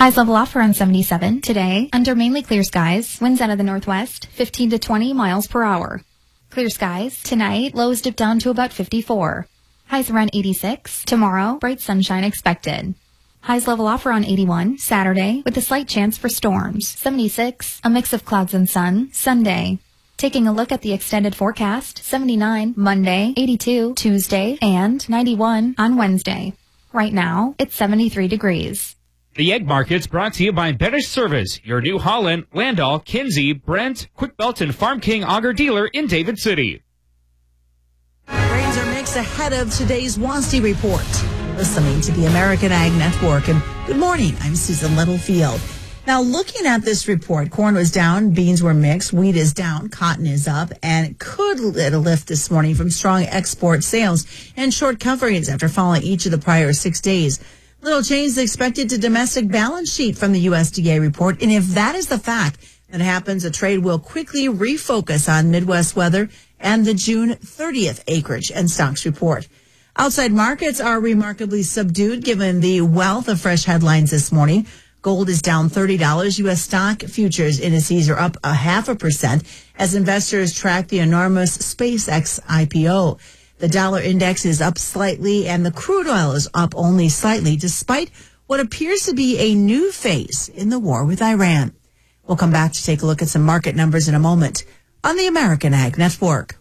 Highs level off around 77 today. Under mainly clear skies. Winds out of the northwest, 15 to 20 miles per hour. Clear skies. Tonight, lows dip down to about 54. Highs around 86. Tomorrow, bright sunshine expected. Highs level off around 81 Saturday with a slight chance for storms. 76, a mix of clouds and sun, Sunday. Taking a look at the extended forecast, 79 Monday, 82 Tuesday, and 91 on Wednesday. Right now, it's 73 degrees. The Egg Market's brought to you by Benesch Service, your New Holland, Landau, Kinsey, Brent, Quick Belt, and Farm King Auger dealer in David City. Rains are mixed ahead of today's WASDE report. Listening to the American Ag Network, and good morning, I'm Susan Littlefield. Now, looking at this report, corn was down, beans were mixed, wheat is down, cotton is up, and it could get a lift this morning from strong export sales and short coverings after falling each of the prior 6 days. Little change is expected to domestic balance sheet from the USDA report, and if that is the fact that happens, the trade will quickly refocus on Midwest weather and the June 30th acreage and stocks report. Outside markets are remarkably subdued given the wealth of fresh headlines this morning. Gold is down $30. U.S. stock futures indices are up 0.5% as investors track the enormous SpaceX IPO. The dollar index is up slightly and the crude oil is up only slightly despite what appears to be a new phase in the war with Iran. We'll come back to take a look at some market numbers in a moment on the American Ag Network.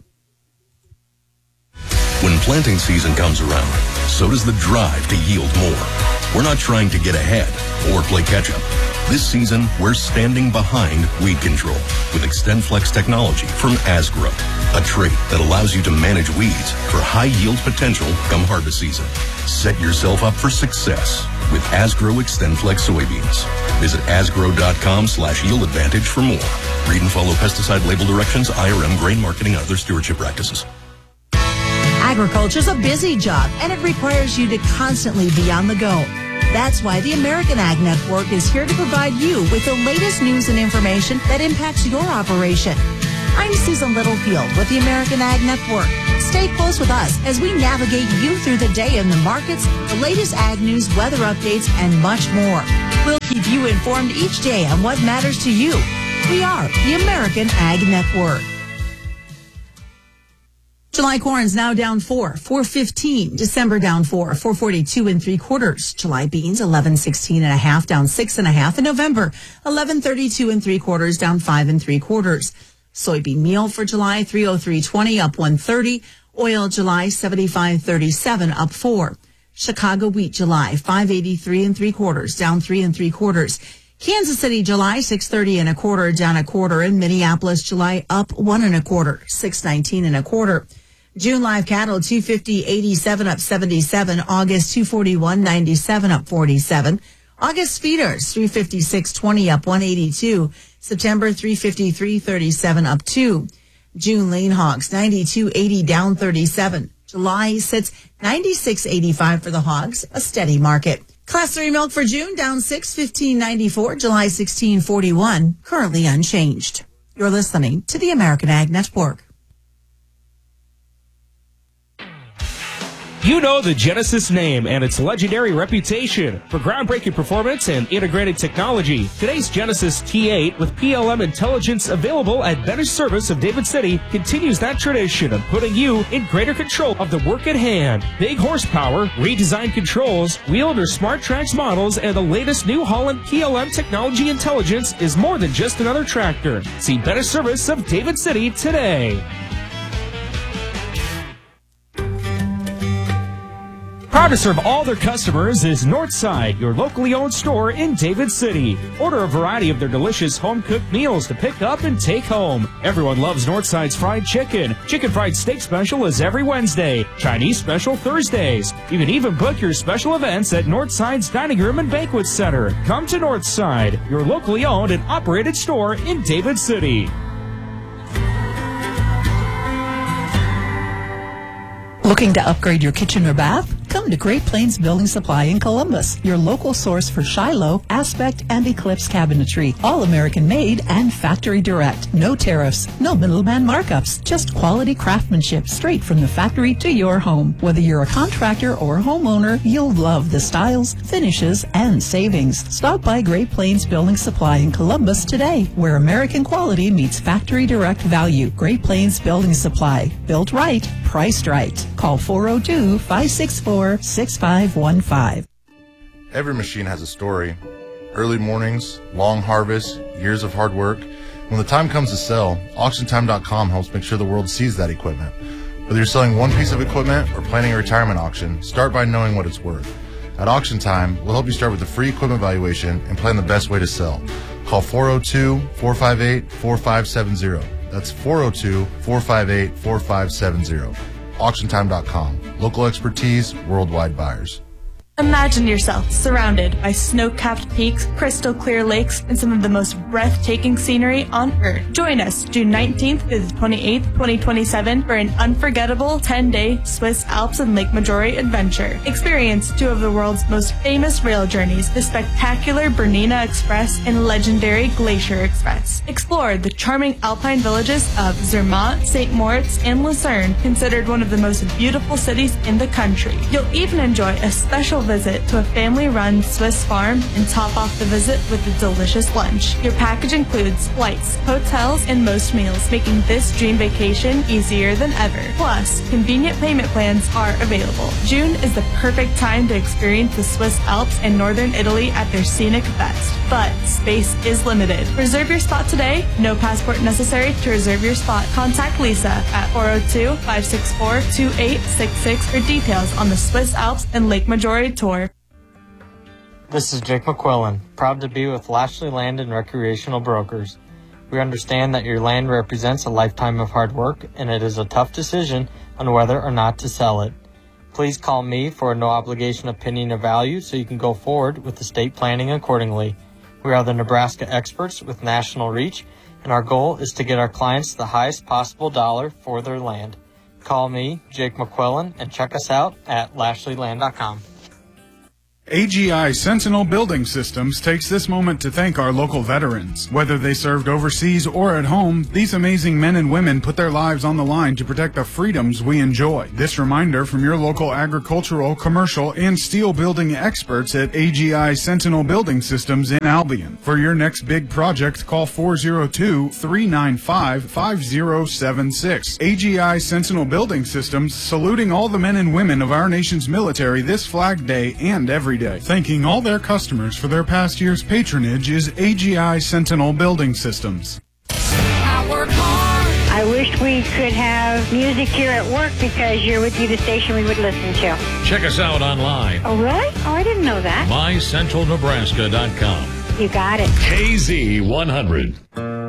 When planting season comes around, so does the drive to yield more. We're not trying to get ahead or play catch-up. This season, we're standing behind weed control with XtendFlex technology from Asgrow, a trait that allows you to manage weeds for high yield potential come harvest season. Set yourself up for success with Asgrow XtendFlex soybeans. Visit asgrow.com/yield advantage for more. Read and follow pesticide label directions, IRM, grain marketing, and other stewardship practices. Agriculture is a busy job, and it requires you to constantly be on the go. That's why the American Ag Network is here to provide you with the latest news and information that impacts your operation. I'm Susan Littlefield with the American Ag Network. Stay close with us as we navigate you through the day in the markets, the latest ag news, weather updates, and much more. We'll keep you informed each day on what matters to you. We are the American Ag Network. July corn's now down 4.15. December down 4.42 3/4. July beans 11.16 down 6.5. In November 11.32 3/4 down 5 3/4. Soybean meal for July 303.20 up 1.30. Oil July 75.37 up 4. Chicago wheat July 5.83 3/4 down 3 3/4. Kansas City July 6.30 1/4 down 1/4. In Minneapolis July up 1 1/4 6.19 1/4. June live cattle 250.87 up 77. August 241.97 up 47. August feeders 356.20 up 182. September 353.37 up 2. June lean hogs 92.80 down 37. July sits 96.85 for the hogs, a steady market. Class 3 milk for June down 6.15.94. July 16.41, currently unchanged. You're listening to the American Ag Network. You know the Genesis name and its legendary reputation for groundbreaking performance and integrated technology. Today's Genesis T8 with PLM intelligence available at Benesch Service of David City continues that tradition of putting you in greater control of the work at hand. Big horsepower, redesigned controls, wheeled or smart tracks models, and the latest New Holland PLM technology intelligence is more than just another tractor. See Benesch Service of David City today. Proud to serve all their customers is Northside, your locally owned store in David City. Order a variety of their delicious home-cooked meals to pick up and take home. Everyone loves Northside's fried chicken. Chicken fried steak special is every Wednesday. Chinese special Thursdays. You can even book your special events at Northside's Dining Room and Banquet Center. Come to Northside, your locally owned and operated store in David City. Looking to upgrade your kitchen or bath? Come to Great Plains Building Supply in Columbus, your local source for Shiloh, Aspect, and Eclipse cabinetry. All American made and factory direct. No tariffs, no middleman markups, just quality craftsmanship straight from the factory to your home. Whether you're a contractor or a homeowner, you'll love the styles, finishes, and savings. Stop by Great Plains Building Supply in Columbus today, where American quality meets factory direct value. Great Plains Building Supply. Built right, priced right. Call 402-564-6515. Every machine has a story. Early mornings, long harvests, years of hard work. When the time comes to sell, AuctionTime.com helps make sure the world sees that equipment. Whether you're selling one piece of equipment or planning a retirement auction, start by knowing what it's worth. At Auction Time, we'll help you start with a free equipment valuation and plan the best way to sell. Call 402-458-4570. That's 402-458-4570. AuctionTime.com. Local expertise, worldwide buyers. Imagine yourself surrounded by snow-capped peaks, crystal clear lakes, and some of the most breathtaking scenery on Earth. Join us June 19th through the 28th, 2027 for an unforgettable 10-day Swiss Alps and Lake Maggiore adventure. Experience two of the world's most famous rail journeys, the spectacular Bernina Express and legendary Glacier Express. Explore the charming alpine villages of Zermatt, St. Moritz, and Lucerne, considered one of the most beautiful cities in the country. You'll even enjoy a special visit to a family-run Swiss farm and top off the visit with a delicious lunch. Your package includes flights, hotels, and most meals, making this dream vacation easier than ever. Plus, convenient payment plans are available. June is the perfect time to experience the Swiss Alps and northern Italy at their scenic best. But space is limited. Reserve your spot today. No passport necessary to reserve your spot. Contact Lisa at 402-564-2866 for details on the Swiss Alps and Lake Maggiore tour. This is Jake McQuillan, proud to be with Lashley Land and Recreational Brokers. We understand that your land represents a lifetime of hard work, and it is a tough decision on whether or not to sell it. Please call me for a no-obligation opinion of value so you can go forward with estate planning accordingly. We are the Nebraska experts with national reach, and our goal is to get our clients the highest possible dollar for their land. Call me, Jake McQuillan, and check us out at LashleyLand.com. AGI Sentinel Building Systems takes this moment to thank our local veterans. Whether they served overseas or at home, these amazing men and women put their lives on the line to protect the freedoms we enjoy. This reminder from your local agricultural, commercial, and steel building experts at AGI Sentinel Building Systems in Albion. For your next big project, call 402-395-5076. AGI Sentinel Building Systems, saluting all the men and women of our nation's military this Flag Day and every day. Thanking all their customers for their past year's patronage is AGI Sentinel Building Systems. I wish we could have music here at work because you would be the station we would listen to. Check us out online. Oh, really? Oh, I didn't know that. MyCentralNebraska.com. You got it. KZ100.